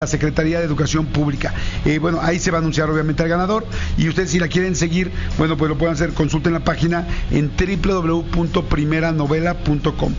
Secretaría de Educación Pública. Bueno, ahí se va a anunciar obviamente al ganador, y ustedes si la quieren seguir, bueno, pues lo pueden hacer, consulten la página en www.primeranovela.com,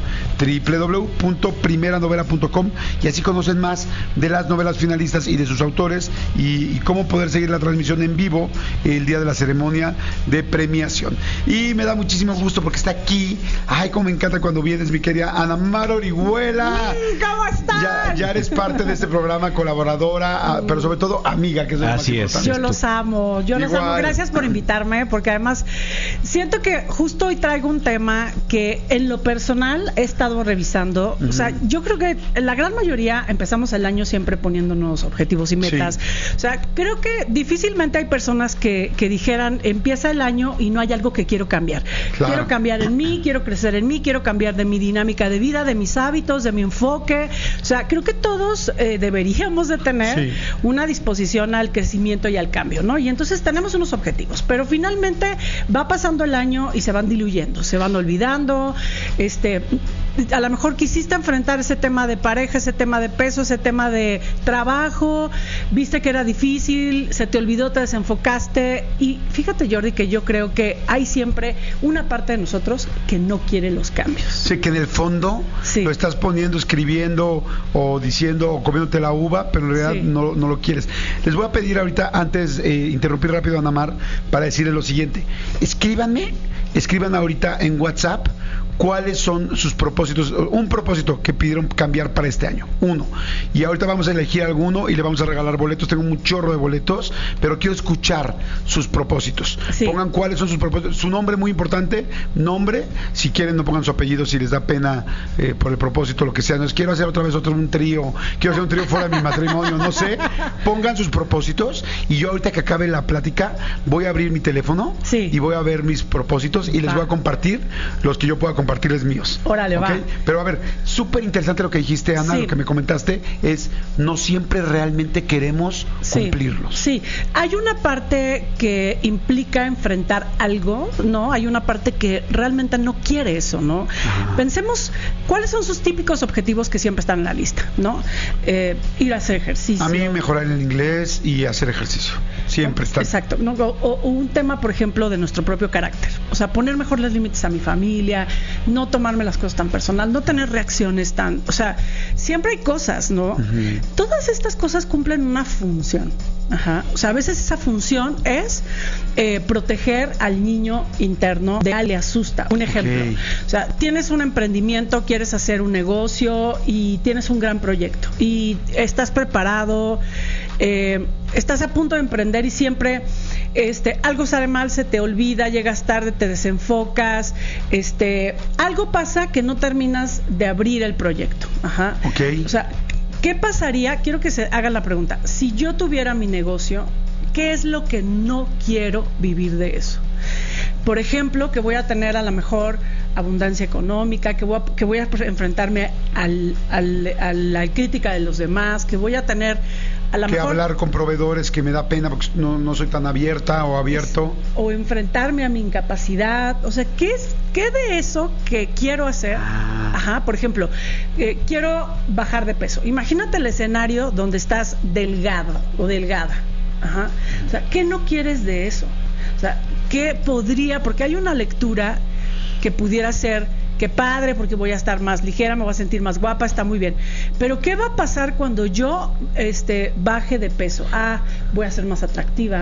www.primeranovela.com, y así conocen más de las novelas finalistas y de sus autores, y cómo poder seguir la transmisión en vivo el día de la ceremonia de premiación. Y me da muchísimo gusto porque está aquí, ay, cómo me encanta cuando vienes, mi querida Ana Mar Orihuela. ¿Cómo estás? Ya eres parte de este programa, colaboradora, pero sobre todo amiga, que es lo más importante. Yo los amo, gracias por invitarme, porque además siento que justo hoy traigo un tema que en lo personal he estado revisando. O sea, yo creo que la gran mayoría empezamos el año siempre poniéndonos objetivos y metas. Sí. O sea, creo que difícilmente hay personas que dijeran, empieza el año y no hay algo que quiero cambiar. Claro. Quiero cambiar en mí, quiero crecer en mí, quiero cambiar de mi dinámica de vida, de mis hábitos, de mi enfoque. O sea, creo que todos deberíamos de tener una disposición al crecimiento y al cambio, ¿no? Y entonces tenemos unos objetivos, pero finalmente va pasando el año y se van diluyendo, se van olvidando. A lo mejor quisiste enfrentar ese tema de pareja, ese tema de peso, ese tema de trabajo, viste que era difícil, se te olvidó, te desenfocaste. Y fíjate, Jordi, que yo creo que hay siempre una parte de nosotros que no quiere los cambios. Sí, que en el fondo lo estás poniendo, escribiendo o diciendo o comiéndote la uva, pero en realidad no lo quieres. Les voy a pedir ahorita, antes interrumpir rápido a Ana Mar, para decirles lo siguiente: escriban ahorita en WhatsApp cuáles son sus propósitos, un propósito que pidieron cambiar para este año, uno, y ahorita vamos a elegir alguno y le vamos a regalar boletos. Tengo un chorro de boletos, pero quiero escuchar sus propósitos. Pongan cuáles son sus propósitos, su nombre, muy importante, nombre, si quieren no pongan su apellido si les da pena por el propósito, lo que sea. No es quiero hacer otra vez un trío, quiero hacer un trío fuera de mi matrimonio, no sé. Pongan sus propósitos y yo ahorita que acabe la plática voy a abrir mi teléfono y voy a ver mis propósitos y les voy a compartir los que yo pueda compartirles míos. Órale, va. Pero a ver, súper interesante lo que dijiste, Ana, lo que me comentaste es, no siempre realmente queremos cumplirlos. Sí, hay una parte que implica enfrentar algo, ¿no? Hay una parte que realmente no quiere eso, ¿no? Pensemos, ¿cuáles son sus típicos objetivos que siempre están en la lista, ¿no? Ir a hacer ejercicio. A mí mejorar el inglés y hacer ejercicio. Siempre está. Exacto. ¿No? O un tema, por ejemplo, de nuestro propio carácter. O sea, poner mejor los límites a mi familia, no tomarme las cosas tan personal, no tener reacciones tan... O sea, siempre hay cosas, ¿no? Todas estas cosas cumplen una función. O sea, a veces esa función es proteger al niño interno de le asusta. Un ejemplo. O sea, tienes un emprendimiento, quieres hacer un negocio y tienes un gran proyecto y estás preparado, estás a punto de emprender y siempre algo sale mal, se te olvida, llegas tarde, te desenfocas, algo pasa que no terminas de abrir el proyecto. O sea, ¿qué pasaría? Quiero que se hagan la pregunta. Si yo tuviera mi negocio, ¿qué es lo que no quiero vivir de eso? Por ejemplo, que voy a tener a lo mejor abundancia económica, que voy a enfrentarme a la crítica de los demás, que voy a tener a lo mejor hablar con proveedores que me da pena porque no soy tan abierta o abierto, o enfrentarme a mi incapacidad. O sea, ¿qué de eso que quiero hacer? Por ejemplo, quiero bajar de peso. Imagínate el escenario donde estás delgado o delgada. O sea, ¿qué no quieres de eso? O sea, ¿qué podría? Porque hay una lectura que pudiera ser, qué padre, porque voy a estar más ligera, me voy a sentir más guapa, está muy bien. Pero ¿qué va a pasar cuando yo baje de peso? Voy a ser más atractiva.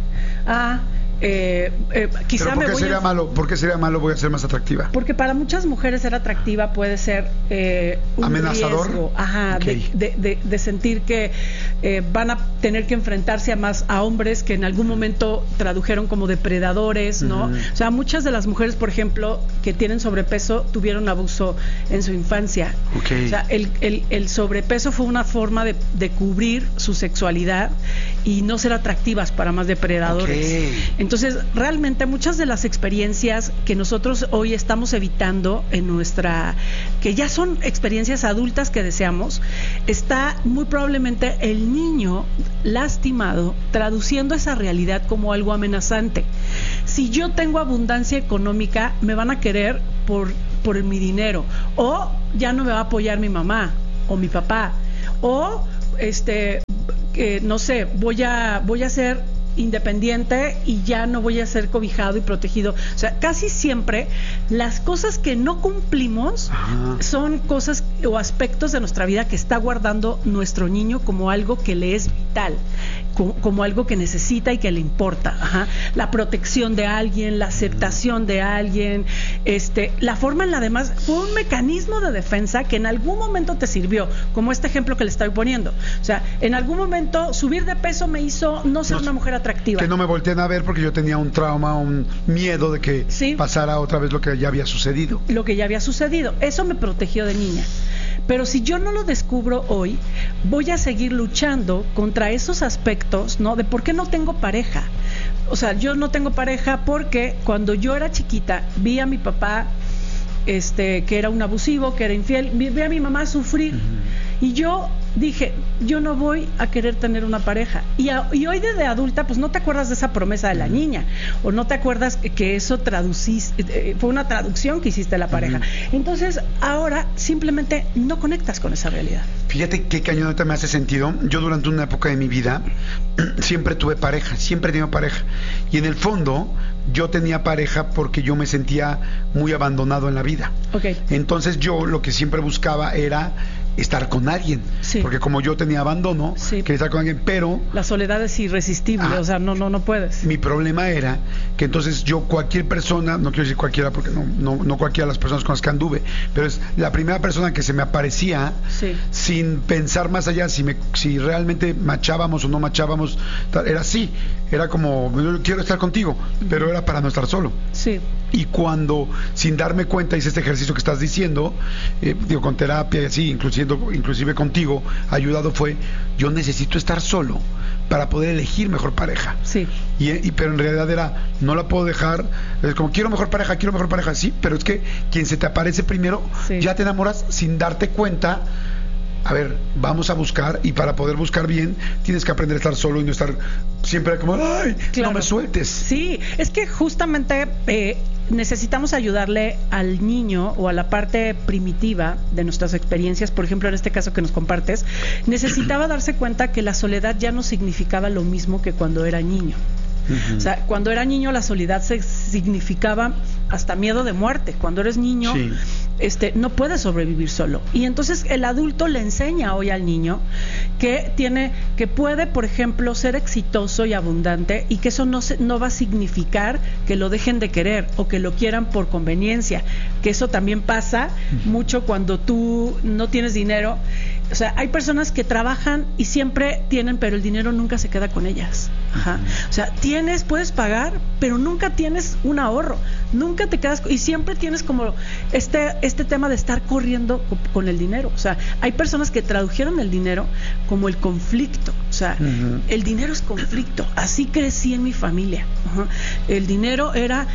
Quizá ¿Pero por qué sería malo voy a ser más atractiva? Porque para muchas mujeres ser atractiva puede ser un amenazador, riesgo, de sentir que van a tener que enfrentarse a hombres que en algún momento tradujeron como depredadores, ¿no? O sea, muchas de las mujeres, por ejemplo, que tienen sobrepeso tuvieron abuso en su infancia. O sea, el sobrepeso fue una forma de cubrir su sexualidad y no ser atractivas para más depredadores. Entonces, realmente muchas de las experiencias que nosotros hoy estamos evitando que ya son experiencias adultas que deseamos, está muy probablemente el niño lastimado traduciendo esa realidad como algo amenazante. Si yo tengo abundancia económica, me van a querer por mi dinero, o ya no me va a apoyar mi mamá o mi papá, o no sé, voy a ser independiente y ya no voy a ser cobijado y protegido. O sea, casi siempre las cosas que no cumplimos son cosas o aspectos de nuestra vida que está guardando nuestro niño como algo que le es vital, como algo que necesita y que le importa. La protección de alguien, la aceptación de alguien, la forma en la demás, fue un mecanismo de defensa que en algún momento te sirvió, como este ejemplo que le estoy poniendo. O sea, en algún momento subir de peso me hizo no ser una mujer atractiva. Que no me volteen a ver porque yo tenía un trauma, un miedo de que pasara otra vez lo que ya había sucedido. Lo que ya había sucedido. Eso me protegió de niña. Pero si yo no lo descubro hoy, voy a seguir luchando contra esos aspectos, ¿no? De por qué no tengo pareja. O sea, yo no tengo pareja porque cuando yo era chiquita vi a mi papá que era un abusivo, que era infiel, vi a mi mamá sufrir. Y yo dije, yo no voy a querer tener una pareja. Y hoy desde adulta, pues no te acuerdas de esa promesa de la niña, o no te acuerdas que eso fue una traducción que hiciste de la pareja. Entonces, ahora simplemente no conectas con esa realidad. Fíjate qué cañón me hace sentido. Yo durante una época de mi vida siempre tuve pareja, siempre he tenido pareja. Y en el fondo, yo tenía pareja porque yo me sentía muy abandonado en la vida. Entonces yo lo que siempre buscaba era estar con alguien, porque como yo tenía abandono, quería estar con alguien, pero la soledad es irresistible, o sea, no puedes. Mi problema era que entonces yo, cualquier persona, no quiero decir cualquiera porque no cualquiera de las personas con las que anduve, pero es la primera persona que se me aparecía sin pensar más allá si realmente machábamos o no machábamos, era así, era como, yo quiero estar contigo, pero era para no estar solo. Y cuando, sin darme cuenta, hice este ejercicio que estás diciendo, con terapia y así, inclusive contigo, ayudado fue, yo necesito estar solo para poder elegir mejor pareja. Pero en realidad era, no la puedo dejar, es como, quiero mejor pareja, sí, pero es que quien se te aparece primero, ya te enamoras sin darte cuenta. A ver, vamos a buscar, y para poder buscar bien tienes que aprender a estar solo y no estar siempre como, ¡ay, no me sueltes! Sí, es que justamente necesitamos ayudarle al niño o a la parte primitiva de nuestras experiencias. Por ejemplo, en este caso que nos compartes, necesitaba darse cuenta que la soledad ya no significaba lo mismo que cuando era niño. O sea, cuando era niño la soledad significaba hasta miedo de muerte. Cuando eres niño, no puedes sobrevivir solo. Y entonces el adulto le enseña hoy al niño que puede, por ejemplo, ser exitoso y abundante, y que eso no va a significar que lo dejen de querer o que lo quieran por conveniencia. Que eso también pasa mucho cuando tú no tienes dinero. O sea, hay personas que trabajan y siempre tienen, pero el dinero nunca se queda con ellas. O sea, puedes pagar, pero nunca tienes un ahorro, nunca te quedas, y siempre tienes como este tema de estar corriendo con el dinero. O sea, hay personas que tradujeron el dinero como el conflicto. O sea, el dinero es conflicto. Así crecí en mi familia. El dinero era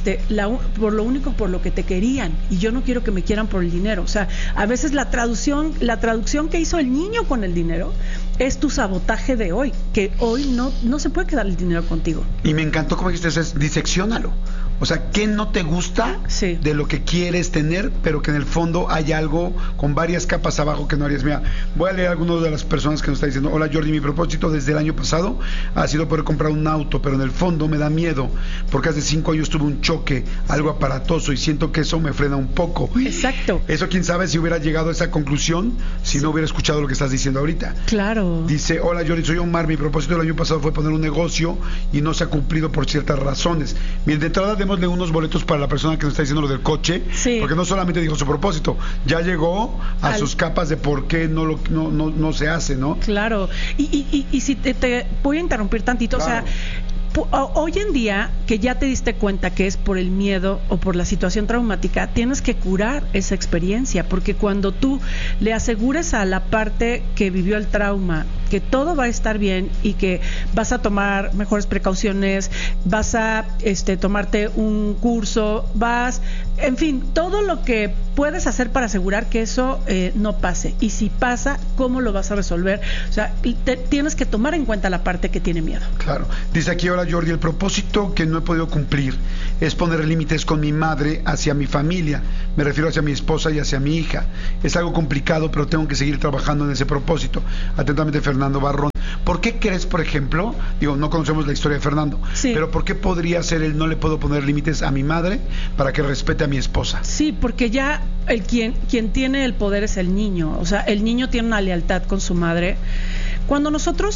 por lo único por lo que te querían, y yo no quiero que me quieran por el dinero. O sea, a veces la traducción que hizo el niño con el dinero es tu sabotaje de hoy, que hoy no se puede quedar el dinero contigo. Y me encantó como dijiste, es disecciónalo. O sea, ¿qué no te gusta de lo que quieres tener, pero que en el fondo hay algo con varias capas abajo que no harías? Mira, voy a leer a algunas de las personas que nos están diciendo. Hola Jordi, mi propósito desde el año pasado ha sido poder comprar un auto, pero en el fondo me da miedo, porque hace 5 años tuve un choque, algo aparatoso, y siento que eso me frena un poco. Exacto. Eso quién sabe si hubiera llegado a esa conclusión si no hubiera escuchado lo que estás diciendo ahorita. Claro. Dice, hola Jordi, soy Omar, mi propósito del año pasado fue poner un negocio y no se ha cumplido por ciertas razones. Bien, de entrada démosle unos boletos para la persona que nos está diciendo lo del coche, porque no solamente dijo su propósito, ya llegó a sus capas de por qué no se hace, ¿no? Claro. Y si te voy a interrumpir tantito, claro. O sea, hoy en día que ya te diste cuenta que es por el miedo o por la situación traumática, tienes que curar esa experiencia, porque cuando tú le asegures a la parte que vivió el trauma que todo va a estar bien y que vas a tomar mejores precauciones, vas a tomarte un curso, en fin, todo lo que puedes hacer para asegurar que eso no pase, y si pasa, ¿cómo lo vas a resolver? O sea, tienes que tomar en cuenta la parte que tiene miedo. Claro. Dice aquí, hola hola Jordi, el propósito que no he podido cumplir es poner límites con mi madre hacia mi familia, me refiero hacia mi esposa y hacia mi hija. Es algo complicado, pero tengo que seguir trabajando en ese propósito. Atentamente, Fernando Barrón. ¿Por qué crees, por ejemplo, digo, no conocemos la historia de Fernando, pero por qué podría ser el no le puedo poner límites a mi madre para que respete a mi esposa? Sí, porque ya quien tiene el poder es el niño, o sea, el niño tiene una lealtad con su madre. Cuando nosotros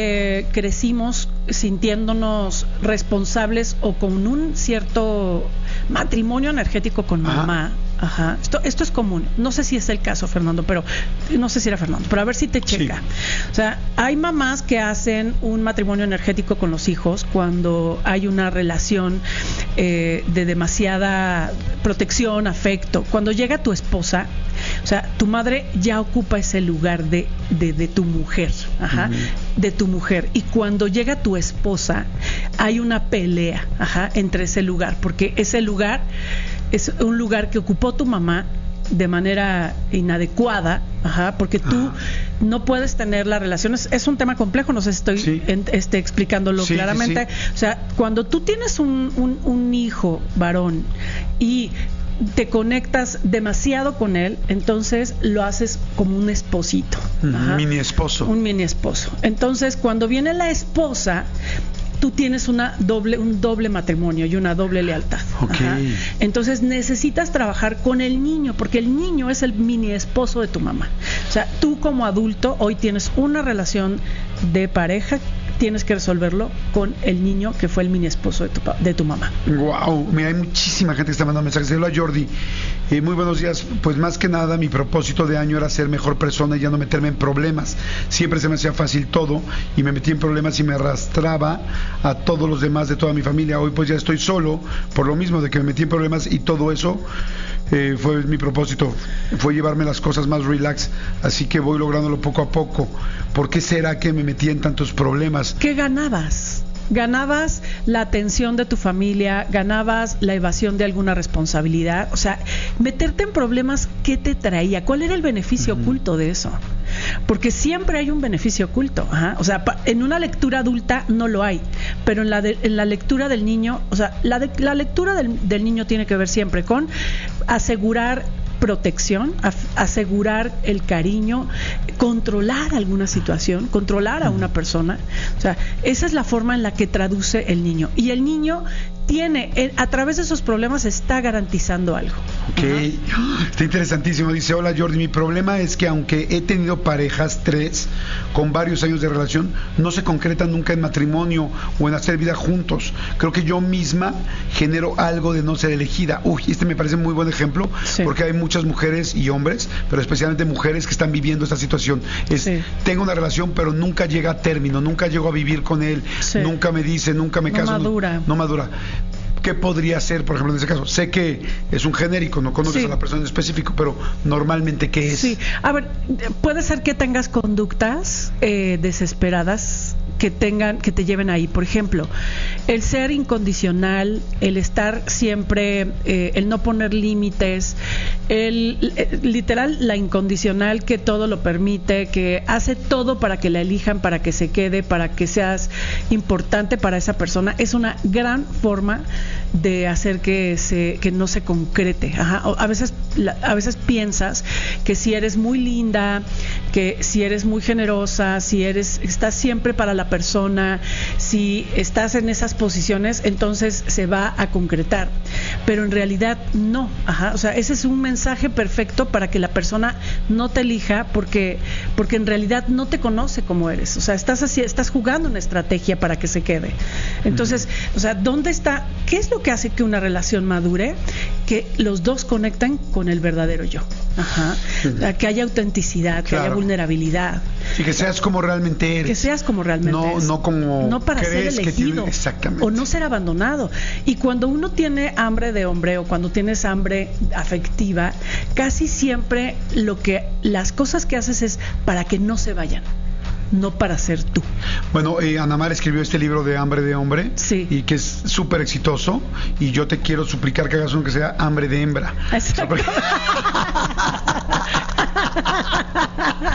crecimos sintiéndonos responsables o con un cierto matrimonio energético con mamá, esto es común. No sé si es el caso, Fernando, pero no sé si era Fernando, pero a ver si te checa. Sí. O sea, hay mamás que hacen un matrimonio energético con los hijos cuando hay una relación de demasiada protección, afecto. Cuando llega tu esposa, o sea, tu madre ya ocupa ese lugar de tu mujer, de tu mujer. Y cuando llega tu esposa, hay una pelea, entre ese lugar, porque ese lugar es un lugar que ocupó tu mamá de manera inadecuada, porque tú no puedes tener las relaciones. Es un tema complejo, no sé si estoy explicándolo claramente. Sí. O sea, cuando tú tienes un hijo varón y te conectas demasiado con él, entonces lo haces como un esposito. Un mini esposo. Un mini esposo. Entonces, cuando viene la esposa, tú tienes un doble matrimonio y una doble lealtad. Okay. Entonces necesitas trabajar con el niño, porque el niño es el mini esposo de tu mamá. O sea, tú como adulto hoy tienes una relación de pareja, tienes que resolverlo con el niño que fue el mini esposo de tu mamá. Wow, mira, hay muchísima gente que está mandando mensajes. Hola Jordi, muy buenos días. Pues más que nada mi propósito de año era ser mejor persona y ya no meterme en problemas. Siempre se me hacía fácil todo y me metí en problemas y me arrastraba a todos los demás de toda mi familia. Hoy pues ya estoy solo por lo mismo de que me metí en problemas, y todo eso fue mi propósito, fue llevarme las cosas más relax, así que voy lográndolo poco a poco. ¿Por qué será que me metí en tantos problemas? ¿Qué ganabas? Ganabas la atención de tu familia, ganabas la evasión de alguna responsabilidad. O sea, meterte en problemas, ¿qué te traía? ¿Cuál era el beneficio oculto de eso? Porque siempre hay un beneficio oculto. O sea, en una lectura adulta no lo hay, pero en la lectura del niño, o sea, la lectura del niño tiene que ver siempre con asegurar protección, asegurar el cariño, controlar alguna situación, controlar a una persona. O sea, esa es la forma en la que traduce el niño. Y el niño tiene, a través de esos problemas, está garantizando algo. Ok, está interesantísimo. Dice, hola Jordi, mi problema es que aunque he tenido parejas, 3, con varios años de relación, no se concretan nunca en matrimonio o en hacer vida juntos. Creo que yo misma genero algo de no ser elegida. Este me parece muy buen ejemplo, porque hay muchas mujeres y hombres, pero especialmente mujeres que están viviendo esta situación. Tengo una relación, pero nunca llega a término, nunca llego a vivir con él, nunca me dice, nunca me caso. No madura. ¿Qué podría ser, por ejemplo, en ese caso? Sé que es un genérico, no conoces a la persona en específico, pero normalmente, ¿qué es? Sí, a ver, puede ser que tengas conductas desesperadas que te lleven ahí. Por ejemplo, el ser incondicional, el estar siempre, el no poner límites, literal, la incondicional que todo lo permite, que hace todo para que la elijan, para que se quede, para que seas importante para esa persona, es una gran forma de hacer que no se concrete. A veces piensas que si eres muy linda, que si eres muy generosa, si estás siempre para la persona, si estás en esas posiciones, entonces se va a concretar. Pero en realidad no. O sea, ese es un mensaje perfecto para que la persona no te elija, porque en realidad no te conoce como eres. O sea, estás jugando una estrategia para que se quede. Entonces, o sea, ¿dónde está? ¿Qué es lo que hace que una relación madure? Que los dos conectan con el verdadero yo. Que haya autenticidad, que haya vulnerabilidad. Y que seas como realmente eres. Que seas como realmente eres. No como no para ser elegido. Exactamente. O no ser abandonado. Y cuando uno tiene hambre de hombre, o cuando tienes hambre afectiva, casi siempre las cosas que haces es para que no se vayan, no para ser tú. Bueno, Ana Mar escribió este libro de Hambre de Hombre, y que es súper exitoso, y yo te quiero suplicar que hagas uno que sea Hambre de Hembra.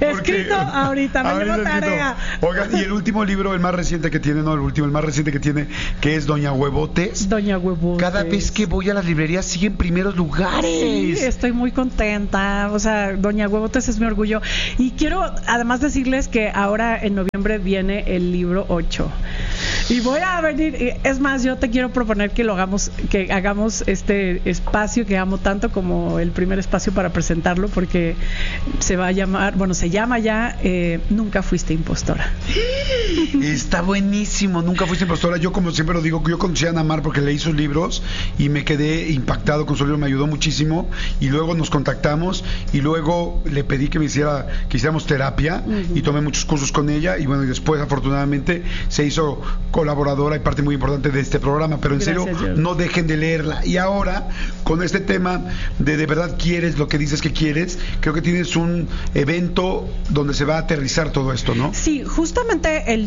Escrito ahorita, me llevo tarea. Oigan, y el último libro, el más reciente que tiene, que es Doña Huevotes. Doña Huevotes. Cada vez que voy a las librerías sigue en primeros lugares. Sí, estoy muy contenta. O sea, Doña Huevotes es mi orgullo. Y quiero además decirles que ahora en noviembre viene el libro 8. Y voy a venir, es más, yo te quiero proponer que hagamos este espacio que amo tanto como el primer espacio para presentarlo, porque se llama ya Nunca Fuiste Impostora. Está buenísimo, Nunca Fuiste Impostora. Yo, como siempre lo digo, yo conocí a Ana Mar porque leí sus libros y me quedé impactado con su libro, me ayudó muchísimo, y luego nos contactamos y luego le pedí que hiciéramos terapia, y tomé muchos cursos con ella, y bueno, y después afortunadamente se hizo colaboradora y parte muy importante de este programa. Pero en serio, no dejen de leerla. Y ahora, con este tema de verdad quieres lo que dices que quieres, creo que tienes un evento donde se va a aterrizar todo esto, ¿no? Sí, justamente el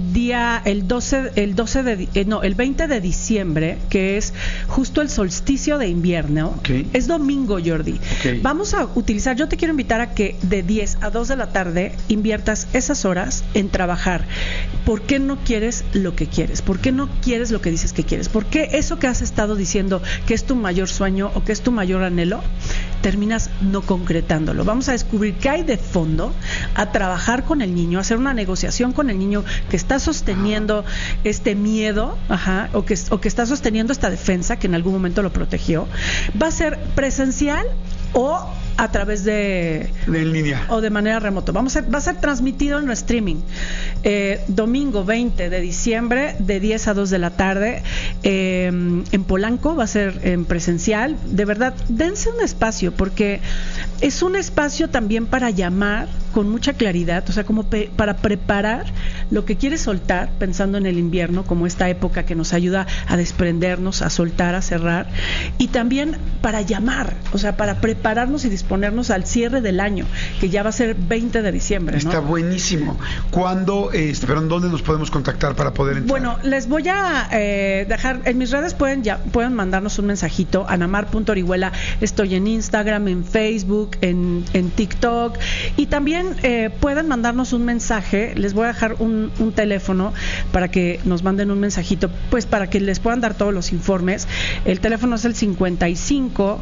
20 de diciembre, que es justo el solsticio de invierno, es domingo, Jordi. Vamos a utilizar, yo te quiero invitar a que de 10 a 2 de la tarde inviertas esas horas en trabajar. ¿Por qué no quieres lo que quieres? ¿Por qué no quieres lo que dices que quieres? ¿Por qué eso que has estado diciendo que es tu mayor sueño o que es tu mayor anhelo, terminas no concretándolo? Vamos a descubrir qué hay de fondo, a trabajar con el niño, a hacer una negociación con el niño que está sosteniendo este miedo, o que está sosteniendo esta defensa que en algún momento lo protegió. Va a ser presencial o a través de línea o de manera remota. Va a ser transmitido en streaming. Domingo 20 de diciembre de 10 a 2 de la tarde en Polanco. Va a ser en presencial. De verdad, dense un espacio, porque es un espacio también para llamar con mucha claridad, o sea, como para preparar lo que quieres soltar, pensando en el invierno como esta época que nos ayuda a desprendernos, a soltar, a cerrar, y también para llamar, o sea, para prepararnos y disponernos al cierre del año, que ya va a ser 20 de diciembre, ¿no? Está buenísimo. ¿Cuándo, pero en dónde nos podemos contactar para poder entrar? Bueno, les voy a dejar en mis redes, pueden mandarnos un mensajito, anamar.orihuela. Estoy en Instagram, en Facebook, en TikTok, y también pueden mandarnos un mensaje. Les voy a dejar un teléfono para que nos manden un mensajito, pues para que les puedan dar todos los informes. El teléfono es el 55.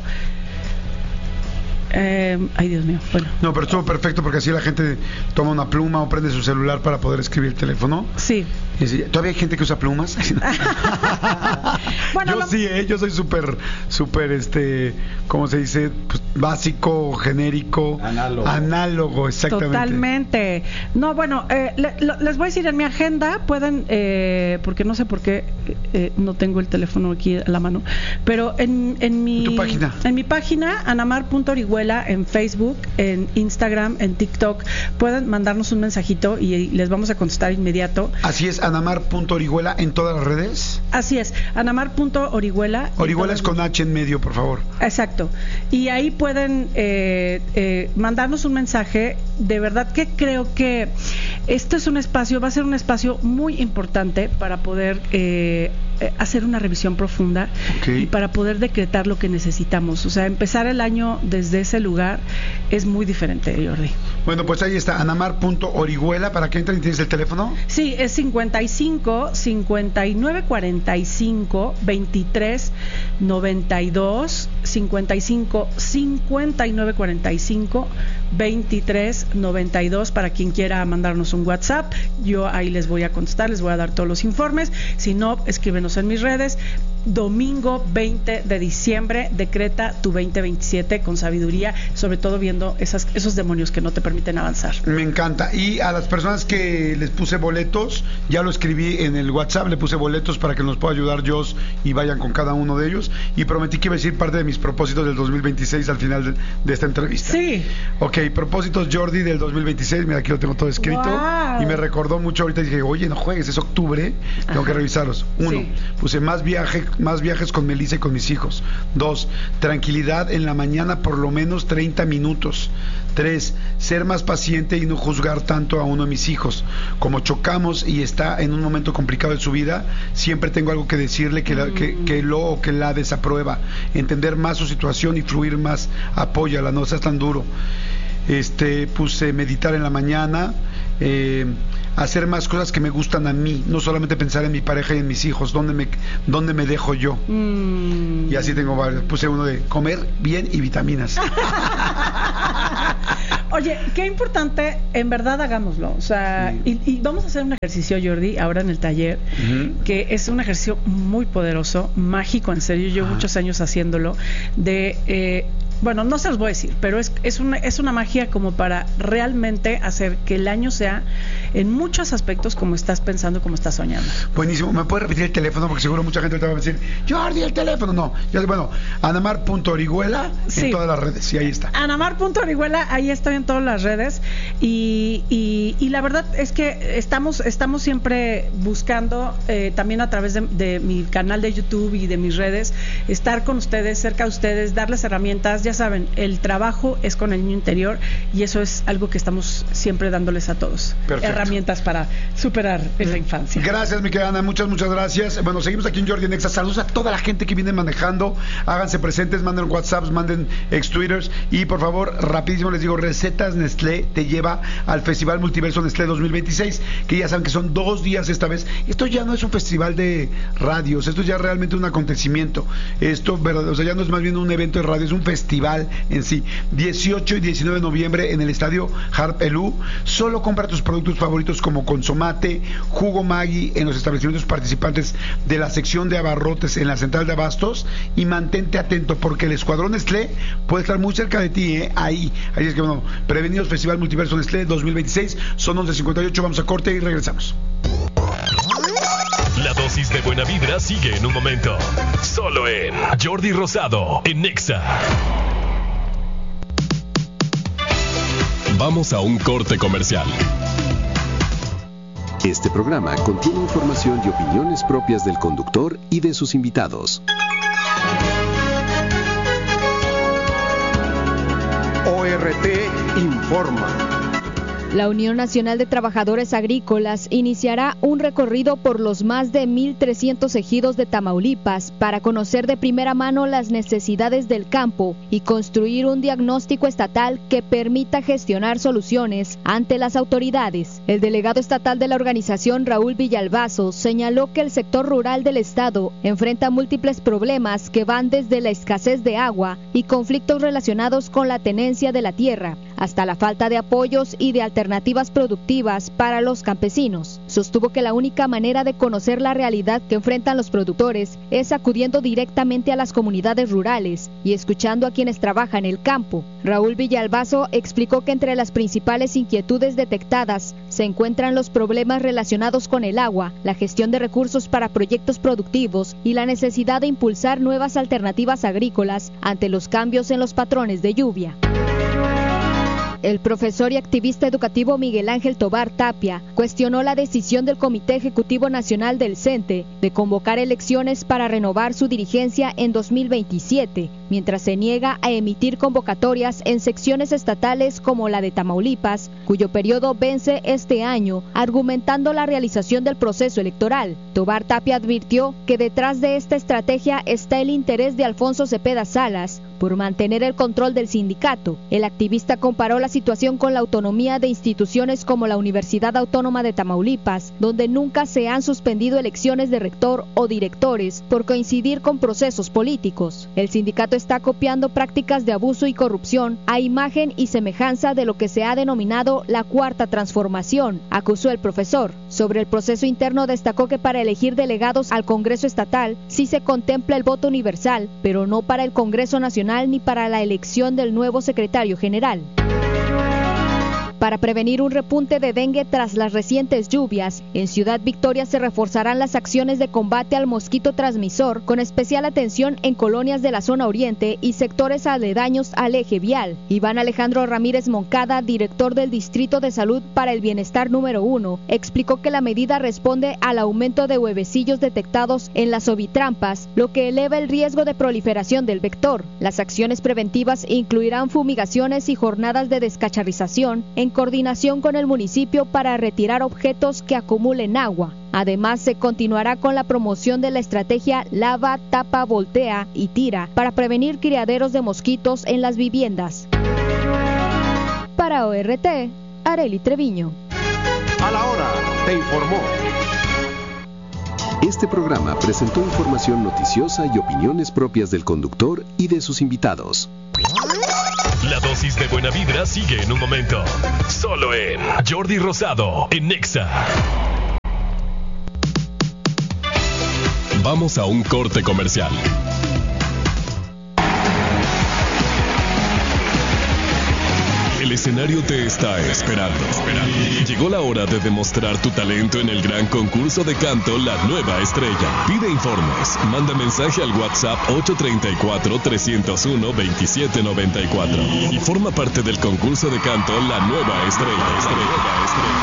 Ay, Dios mío. Bueno. No, pero estuvo perfecto, porque así la gente toma una pluma o prende su celular para poder escribir el teléfono. Sí. ¿Todavía hay gente que usa plumas? Bueno, yo soy súper, ¿cómo se dice? Pues, básico, genérico. Análogo, exactamente. Totalmente. No, bueno, les voy a decir, en mi agenda pueden, porque no sé por qué no tengo el teléfono aquí a la mano, pero en mi página, anamar.orihuela, en Facebook, en Instagram, en TikTok, pueden mandarnos un mensajito y les vamos a contestar inmediato. Así es, anamar.orihuela en todas las redes. Así es, anamar.orihuela. Orihuela es con H en medio, por favor. Exacto. Y ahí pueden mandarnos un mensaje. De verdad que creo que este es un espacio, va a ser un espacio muy importante para poder hacer una revisión profunda y para poder decretar lo que necesitamos. O sea, empezar el año desde ese lugar es muy diferente, Jordi. Bueno, pues ahí está, anamar.orihuela, para que entren. ¿Tienes el teléfono? Sí, es 55 59 45 23 92, 55 59 45 23 92, para quien quiera mandarnos un WhatsApp. Yo ahí les voy a contestar, les voy a dar todos los informes. Si no, escríbenos en mis redes. Domingo 20 de diciembre, decreta tu 2027 con sabiduría, sobre todo viendo esos demonios que no te permiten avanzar. Me encanta. Y a las personas que les puse boletos, ya lo escribí en el WhatsApp, le puse boletos para que nos pueda ayudar Jos y vayan con cada uno de ellos. Y prometí que iba a decir parte de mis propósitos del 2026 al final de esta entrevista. Sí. Ok, propósitos Jordi del 2026, mira, aquí lo tengo todo escrito. Wow. Y me recordó mucho ahorita, dije, oye, no juegues, es octubre, tengo que revisarlos. 1, puse más viajes con Melissa y con mis hijos. 2, tranquilidad en la mañana, por lo menos 30 minutos. 3, ser más paciente y no juzgar tanto a uno de mis hijos. Como chocamos y está en un momento complicado de su vida, siempre tengo algo que decirle que la desaprueba. Entender más su situación y fluir más, apóyala, no seas tan duro. puse meditar en la mañana, hacer más cosas que me gustan a mí, no solamente pensar en mi pareja y en mis hijos, dónde me dejo yo. Y así tengo varios. Puse uno de comer bien y vitaminas. Oye, qué importante, en verdad hagámoslo. O sea, y vamos a hacer un ejercicio, Jordi, ahora en el taller, que es un ejercicio muy poderoso, mágico, en serio. Yo llevo muchos años haciéndolo, bueno, no se los voy a decir, pero es una magia como para realmente hacer que el año sea en muchos aspectos como estás pensando, como estás soñando. Buenísimo. ¿Me puedes repetir el teléfono? Porque seguro mucha gente te va a decir, Jordi, el teléfono. No, bueno, Anamar.Orihuela en todas las redes, y ahí está. Anamar.Orihuela, ahí estoy en todas las redes. Y la verdad es que estamos siempre buscando, también a través de mi canal de YouTube y de mis redes, estar con ustedes, cerca de ustedes, darles herramientas. Ya saben, el trabajo es con el niño interior y eso es algo que estamos siempre dándoles a todos. Perfecto. Herramientas para superar esa infancia. Gracias, mi querida Ana, muchas gracias. Bueno, seguimos aquí en Jordi en Exa. Saludos a toda la gente que viene manejando. Háganse presentes, manden WhatsApps, manden ex-Twitters y por favor, rapidísimo les digo, Recetas Nestlé te lleva al Festival Multiverso Nestlé 2026, que ya saben que son 2 días esta vez. Esto ya no es un festival de radios, esto es ya realmente un acontecimiento. Esto, ¿verdad? O sea, ya no es más bien un evento de radio, es un festival en sí. 18 y 19 de noviembre en el estadio Harp Elú. Solo compra tus productos favoritos como Consomate, Jugo Maggi en los establecimientos participantes de la sección de abarrotes en la central de abastos, y mantente atento porque el escuadrón Nestlé puede estar muy cerca de ti, ahí es que bueno, prevenidos. Festival Multiverso Nestlé 2026. Son 11:58, vamos a corte y regresamos. La dosis de buena vibra sigue en un momento. Solo en Jordi Rosado, en Nexa. Vamos a un corte comercial. Este programa contiene información y opiniones propias del conductor y de sus invitados. ORT informa. La Unión Nacional de Trabajadores Agrícolas iniciará un recorrido por los más de 1,300 ejidos de Tamaulipas para conocer de primera mano las necesidades del campo y construir un diagnóstico estatal que permita gestionar soluciones ante las autoridades. El delegado estatal de la organización, Raúl Villalbazo, señaló que el sector rural del estado enfrenta múltiples problemas que van desde la escasez de agua y conflictos relacionados con la tenencia de la tierra, hasta la falta de apoyos y de alternativas productivas para los campesinos. Sostuvo que la única manera de conocer la realidad que enfrentan los productores es acudiendo directamente a las comunidades rurales y escuchando a quienes trabajan en el campo. Raúl Villalbazo explicó que entre las principales inquietudes detectadas se encuentran los problemas relacionados con el agua, la gestión de recursos para proyectos productivos y la necesidad de impulsar nuevas alternativas agrícolas ante los cambios en los patrones de lluvia. El profesor y activista educativo Miguel Ángel Tobar Tapia cuestionó la decisión del Comité Ejecutivo Nacional del CENTE de convocar elecciones para renovar su dirigencia en 2027, mientras se niega a emitir convocatorias en secciones estatales como la de Tamaulipas, cuyo periodo vence este año, argumentando la realización del proceso electoral. Tobar Tapia advirtió que detrás de esta estrategia está el interés de Alfonso Cepeda Salas por mantener el control del sindicato. El activista comparó la situación con la autonomía de instituciones como la Universidad Autónoma de Tamaulipas, donde nunca se han suspendido elecciones de rector o directores por coincidir con procesos políticos. El sindicato está copiando prácticas de abuso y corrupción a imagen y semejanza de lo que se ha denominado la Cuarta Transformación, acusó el profesor. Sobre el proceso interno destacó que para elegir delegados al Congreso Estatal sí se contempla el voto universal, pero no para el Congreso Nacional ni para la elección del nuevo secretario general. Para prevenir un repunte de dengue tras las recientes lluvias, en Ciudad Victoria se reforzarán las acciones de combate al mosquito transmisor, con especial atención en colonias de la zona oriente y sectores aledaños al eje vial. Iván Alejandro Ramírez Moncada, director del Distrito de Salud para el Bienestar número 1, explicó que la medida responde al aumento de huevecillos detectados en las ovitrampas, lo que eleva el riesgo de proliferación del vector. Las acciones preventivas incluirán fumigaciones y jornadas de descacharrización en coordinación con el municipio para retirar objetos que acumulen agua. Además, se continuará con la promoción de la estrategia Lava, Tapa, Voltea y Tira para prevenir criaderos de mosquitos en las viviendas. la ORT, Arely Treviño. A la hora, te informó. Este programa presentó información noticiosa y opiniones propias del conductor y de sus invitados. La dosis de buena vibra sigue en un momento. Solo en Jordi Rosado, en Nexa. Vamos a un corte comercial. El escenario te está esperando. Llegó la hora de demostrar tu talento en el gran concurso de canto La Nueva Estrella. Pide informes. Manda mensaje al WhatsApp 834-301-2794 y forma parte del concurso de canto La Nueva Estrella.